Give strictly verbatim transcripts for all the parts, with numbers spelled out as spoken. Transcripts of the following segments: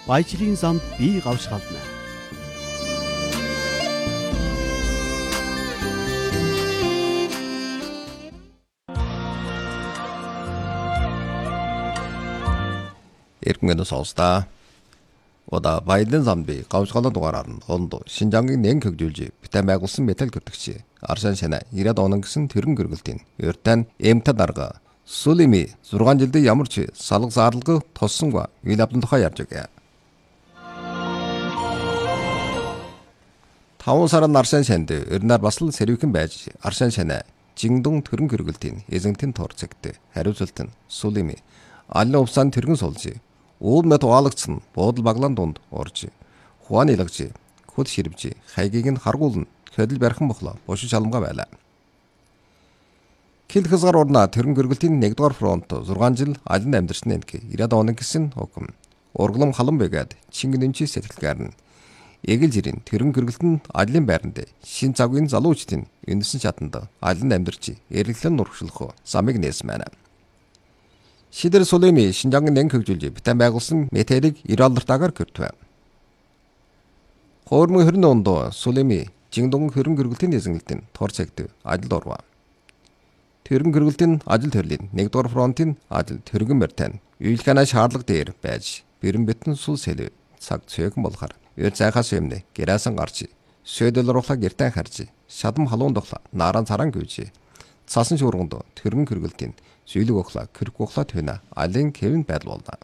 Баяжлын замд бие гавшгална. Эргэнээс олсдаа. Ода баялын замд бие гавшгална дугаараар нь хонд Шинжангийн нэн хөгжүүлж битэн байгуулсан металл гэрдэгч Аршан Шана ирээд онон гэсэн тэрэн гэргэлтийн өртөн эмтэ дарга Сулими зургаан жилдээ ямар ч салга заарлага тоссонгүй үйл явдлын тухай ярьж өгье. таван сарын Аршан Шанд өрнөр бас л сэрвхэн байж Аршан Шана жингдун тэрэн гэргэлтийн эзэнтэн торцэгт хариуцалт нь Сулими алын увсан тэрэн сулж уур мэт уалагцсан буудал баглан дунд орж хуан илагж хөд ширвж хайгийг нь харгуулна хөдөл бархан бохлоо бошин шалмга байлаа. Кил хязгаар урна тэрэн гэргэлтийн нэгдүгээр фронт зургаан жил алин амьдарсан нэг ирээд оног гэсэн хукам урглам халан бэгээд чингэн нэмчи сэтгэлгээр нь эгэл жирийн тэрэн гэргэлтэн алин байранд шин цагийн залуучдын үндэсэн чатанд алин амьдарч эргэлэн нурагшлах замыг нээсэн байна. Шидэр Сулими Шинжангийн нэн хөгжүүлж битэн байгуулсан металлыг ирэлдэртагаар көртвэ. Хоормын хөрн ондоо Сулими жингдун хөрөн гэргэлтийн эзэнгэлтэн торцэгт ажил орва. Тэрэн гэргэлтийн ажил төрлийн нэгдүгээр фронтын ажил тэргэн мэртэн үйлхэнэ шаардлага дээр байж бэрэн битэн сул сэлв цаг цээгэн болохоор өр зайхаас юмнэ гэрээсэн гарч сөйдөл рухла гэртэн харж шадам халуун дохла наран царан гүйж цасан шуурганд тэрэн гэргэлтийн зүйлэг охла кэрк охла төна алин кевин байдал боллоо.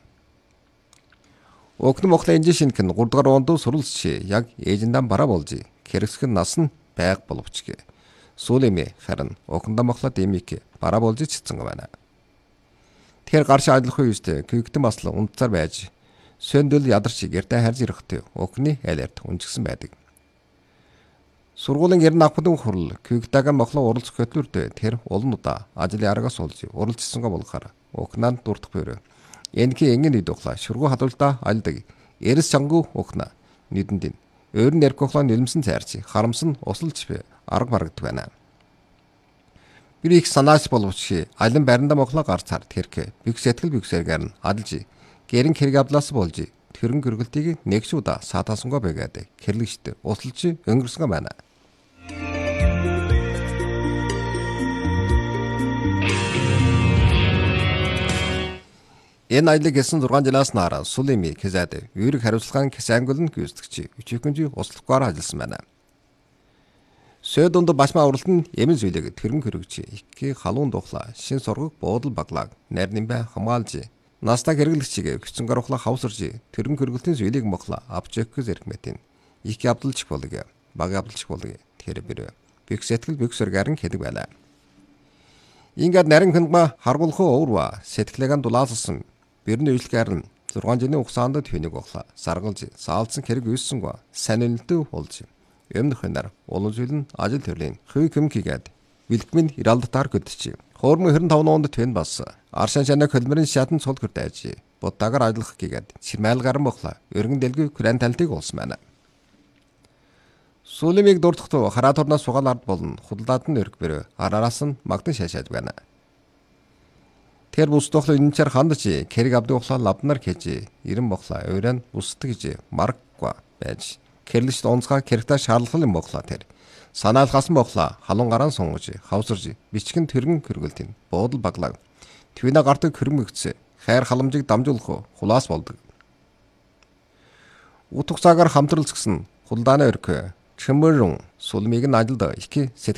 Окн мохла инжи шинхэн гурав дахь онд суралцж яг ээжиндээ бараа болж хэрэгсгэн нас нь байг боловчгээ. Сулими харин окнда мохла дэмик бараа болж чицсэн байна. Тэр гарш ажиллах үедээ кэгтэн басл унтцаар байж сөндөл ядарч гэртээ харж ирэхдээ окны алерт унжигсан байдаг. Сургуулийн гэрн авахын хурал кэгтэйгэн мохла уралцах хөтлөрдөө тэр олон удаа ажлын аргаас олж уралцсангаа болохоор окнанд дурдах бөрөө. Энэхий энгэн ид ухла шүргүү хадуулдаа альдаг эрс чангуу ухна нийдэнд өөр нь яркохлоо нэлмсэн цайрч харамсан усалж арга барагддаг байна. Bir их санаач боловч алин байранда мохлоо гарцаар тэрхэ бүх сэтгэл бүксэргээр нь адалж гэрэн хэрэг авлаас болж тэрэн гэргэлтийг нэгш удаа саатаасангаа байгаад хэрлэгчд усалж өнгөрсөн байна. Энэ аялыг гэсэн зургаан жилаас нараа Сулими Кезад үүрэг хариуцлагын Кесангол нь гүйцэтгэж өчигөнжи услахгаар ажилласан байна. Сөдөнд башма уралд нь эмэн зүйлэг тэрэн хөрөгч их халуун духла шин сургаг буудал баглаг найрнымбай хамгаалж наста хэрэглэгчийг гүцэнгээр ухла хавсарж тэрэн хөргөлтийн зүйлийг мохла авчэхгүйс эрхмэтийн их явдалч болог баг явдалч болог тэр бэр бих сэтгэл бих сөргарын хэдэг байлаа. Ингээд нарийн хэнга харгуулхуу уурва сэтгэлээгээ дулаалсан бэрний үйлчлэгээр нь зургаан жилийн угсаанд төвнийг ухла саргалж саалцсан хэрэг үйссэнгүй санилтөө болж өмнөх хэнаар улан зүйл нь ажил төрлийн хүй кэмкигээд бэлтгэмэн ирэлдтаар көдчих. Хоормын хэрэв таван онд тэн бас Аршан Шанаг хөлмөрийн шатан цул хүрдэж будаагаар ажиллах гээд чимээл гарan бохла өргөн дэлгүй кран талтыг уулсан байна. Сулимиг дурдахтуу хараа турнаас сугаал ард болно худалдаад нь өрг бэрэ араас нь магдан шашааж байна. Тэр бус тухлын энчээр хандж хэрэг авдаг ухлаа лавнаар хийж ирэн бохла өрөөнд бусдаг гэж марггүй байж хэрлэгч онцгой хэрэгтээ шаарлах юм бохла тэр санаалгасан бохла халуун гараан сунгаж хавсарж бичгэн тэрэн хөргөлтийн буудал баглаг твина гартыг хөрмөгц хайр халамжийг дамжуулах хулаас болдог. Утга цагаар хамтралц гисэн хулдааны өрх чимэрэн Сулмиг нь ажилд их